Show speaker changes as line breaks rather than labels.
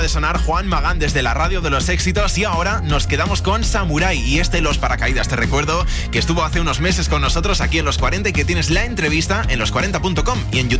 acaba de sonar Juan Magán desde la radio de los éxitos y ahora nos quedamos con Samurai y Los Paracaídas. Te recuerdo que estuvo hace unos meses con nosotros aquí en Los 40 y que tienes la entrevista en los40.com y en YouTube.